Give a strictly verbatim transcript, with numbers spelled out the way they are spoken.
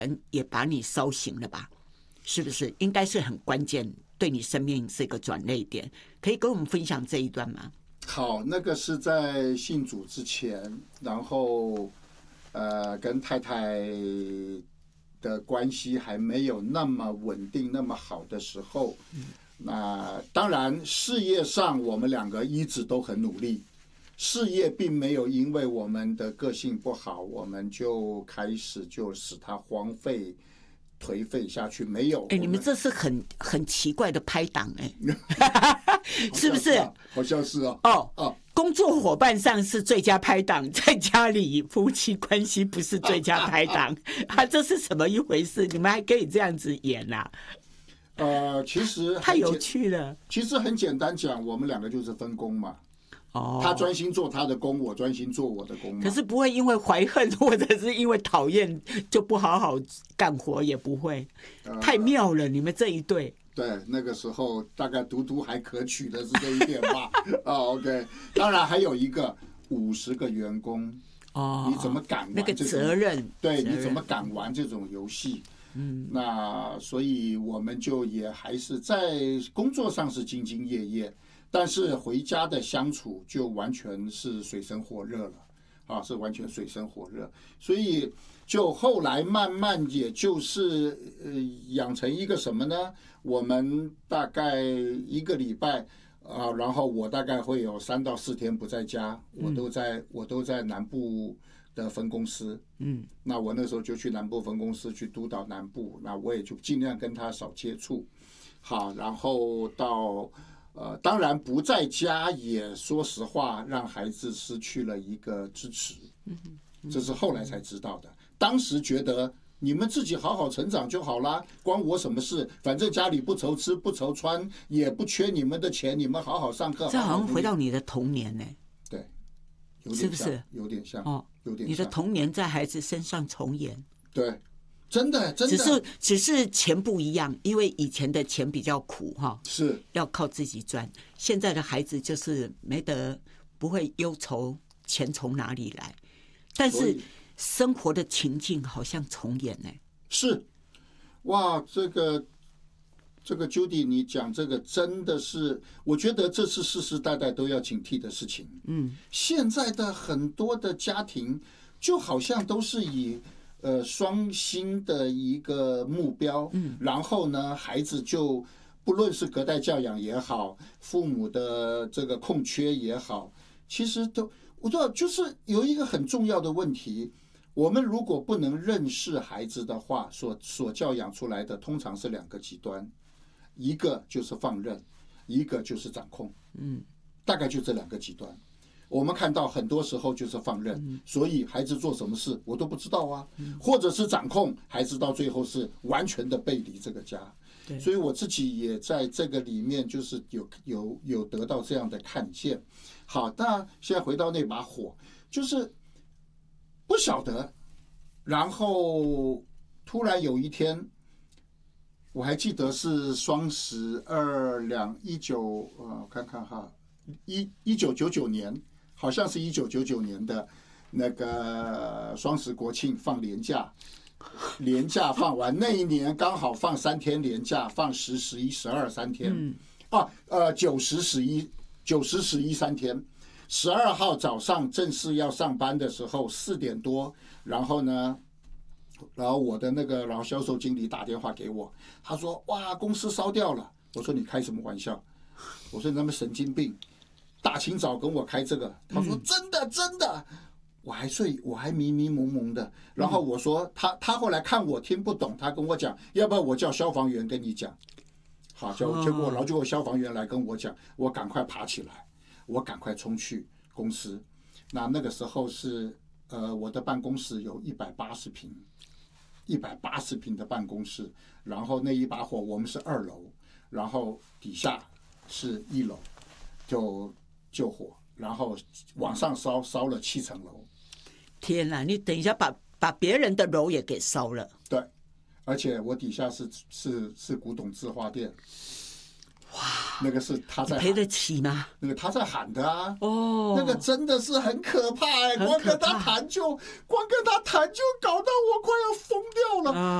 人也把你烧醒了吧？是不是？应该是很关键，对你生命是一个转捩点。可以跟我们分享这一段吗？ 好，那个是在信主之前，然后呃，跟太太的关系还没有那么稳定、那么好的时候。那当然，事业上我们两个一直都很努力，事业并没有因为我们的个性不好，我们就开始就使它荒废、颓废下去。没有， 哎，你们这是很很奇怪的拍档哎，是不是？ 好像是哦。 哦哦， 工作伙伴上是最佳拍档，在家里夫妻关系不是最佳拍档啊，这是什么一回事？你们还可以这样子演呐、啊？ 呃，其实太有趣了。 其实很简单讲，我们两个就是分工嘛。 哦， 他专心做他的工，我专心做我的工嘛。 可是不会因为怀恨或者是因为讨厌就不好好干活，也不会。呃、太妙了，你们这一对。 对，那个时候大概独独还可取的是这一点吧。啊、哦、，OK， 当然还有一个五十个员工。哦，你怎么敢玩那个责任？ 对，你怎么敢玩这种游戏？嗯，那所以我们就也还是在工作上是兢兢业业，但是回家的相处就完全是水深火热了，啊，是完全水深火热。所以就后来慢慢也就是呃养成一个什么呢？我们大概一个礼拜啊，然后我大概会有三到四天不在家，我都在、嗯、我都在南部的分公司，嗯，那我那时候就去南部分公司去督导南部，那我也就尽量跟他少接触，好，然后到呃，当然不在家也说实话让孩子失去了一个支持，这是后来才知道的。当时觉得你们自己好好成长就好啦，关我什么事？反正家里不愁吃不愁穿，也不缺你们的钱，你们好好上课。 这好像回到你的童年呢、欸。 对，有点是不是？ 有点像哦。 有点你的童年在孩子身上重演， 对，真的真的， 只是只是钱不一样，因为以前的钱比较苦哈， 是要靠自己赚。现在的孩子就是没得，不会忧愁钱从哪里来，但是生活的情境好像重演呢、欸。 是，哇，这个这个 Judy 你讲这个真的是，我觉得这是世世代代都要警惕的事情。嗯，现在的很多的家庭就好像都是以呃双薪的一个目标，嗯，然后呢，孩子就不论是隔代教养也好，父母的这个空缺也好，其实都我知道就是有一个很重要的问题。我们如果不能认识孩子的话，所所教养出来的通常是两个极端。一个就是放任，一个就是掌控，嗯，大概就这两个极端。我们看到很多时候就是放任，嗯、所以孩子做什么事我都不知道啊，嗯、或者是掌控，孩子到最后是完全的背离这个家。所以我自己也在这个里面就是有有有得到这样的看见。好，那现在回到那把火，就是不晓得，然后突然有一天。我还记得是双十二两一九呃，我看看哈，一一九九九年，好像是一九九九年的那个双十国庆放连假，连假放完那一年刚好放三天连假，放十十一十二三天，嗯、啊呃九十十一九十十一三天，十二号早上正式要上班的时候四点多，然后呢。然后我的那个然后销售经理打电话给我，他说哇公司烧掉了，我说你开什么玩笑？我说你他妈神经病，大清早跟我开这个？他说真的真的，我还睡我还迷迷蒙蒙的。然后我说他他后来看我听不懂，他跟我讲，要不然我叫消防员跟你讲。好，结果然后结果消防员来跟我讲，我赶快爬起来，我赶快冲去公司。那那个时候是呃我的办公室有一百八十平。一百八十平的办公室，然后那一把火我们是二楼，然后底下是一楼，就救火，然后往上烧，烧了七层楼。 天哪！你等一下把把别人的楼也给烧了。 对，而且我底下是是是古董字画店。 哇，那个是他在赔得起吗？ 那个他在喊的啊， 哦， 那个真的是很可怕哎、欸，光跟他谈就光跟他谈就搞到我快要疯掉了。